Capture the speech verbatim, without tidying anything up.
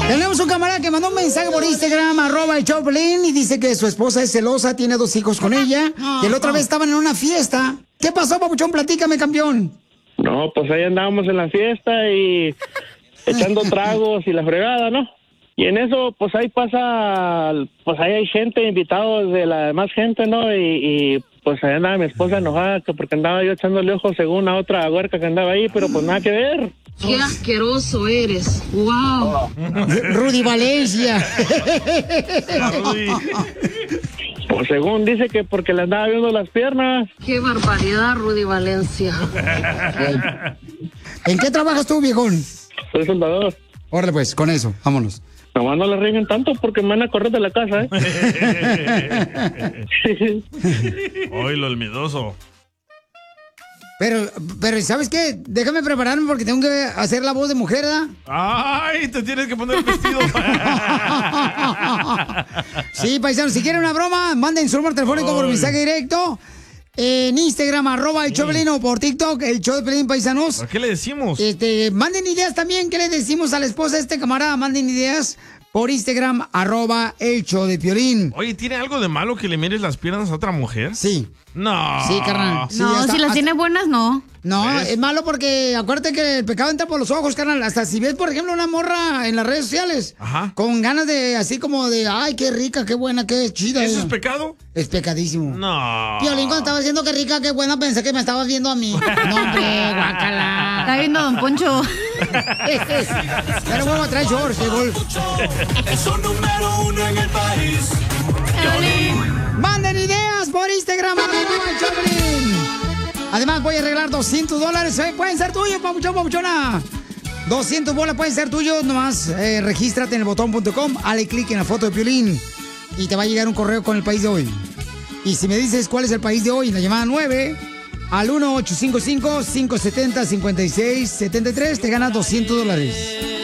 Tenemos un camarada que mandó un mensaje por Instagram, arroba el show de Piolín, y dice que su esposa es celosa, tiene dos hijos con ella, y la otra vez estaban en una fiesta. ¿Qué pasó, papuchón? Platícame, campeón. No, pues ahí andábamos en la fiesta y echando tragos y la fregada, ¿no? Y en eso, pues ahí pasa, pues ahí hay gente, invitados de la demás gente, ¿no? Y, y pues ahí andaba mi esposa enojada que porque andaba yo echándole ojos según a otra huerca que andaba ahí, pero pues nada que ver. ¡Qué asqueroso eres! ¡Wow! Rudy Valencia. Pues según dice que porque le andaba viendo las piernas. ¡Qué barbaridad, Rudy Valencia! ¿En qué trabajas tú, viejón? Soy soldador. Órale pues, con eso, vámonos. Nomás no le rieguen tanto porque me van a correr de la casa, ¿eh? Oye, lo miedoso. Pero, pero, ¿sabes qué? Déjame prepararme porque tengo que hacer la voz de mujer, ¿verdad? ¡Ay! Te tienes que poner el vestido. Sí, paisanos, si quieren una broma, manden su número telefónico por mensaje directo. En Instagram, arroba el show de Piolín, o por TikTok, el show de Piolín, paisanos. ¿Qué le decimos? Este, manden ideas también. ¿Qué le decimos a la esposa de este camarada? Manden ideas por Instagram, arroba el show de Piolín. Oye, ¿tiene algo de malo que le mires las piernas a otra mujer? Sí. No. Sí, carnal. Sí, no, hasta- si las hasta- tiene buenas, no. No, ¿Ves? es malo porque acuérdate que el pecado entra por los ojos, carnal. Hasta si ves, por ejemplo, una morra en las redes sociales, Ajá. con ganas de, así como de, ay, qué rica, qué buena, qué chida. ¿Eso ella. es pecado? Es pecadísimo. No. Piolín, cuando estaba diciendo que rica, qué buena, pensé que me estabas viendo a mí. No, hombre, guácala. Está viendo a Don Poncho. Pero vamos a traer shorts de golf. Es un número uno en el país. Manden ideas por Instagram, arroba el show de Piolín. Además, voy a arreglar doscientos dólares. ¿eh? Pueden ser tuyos, papuchón, papuchona. doscientos bolas pueden ser tuyos. Nomás eh, regístrate en el botón punto com. Hale clic en la foto de Piolín. Y te va a llegar un correo con el país de hoy. Y si me dices cuál es el país de hoy, en la llamada nueve al uno ocho cinco cinco, cinco siete cero, cinco seis siete tres, te ganas doscientos dólares.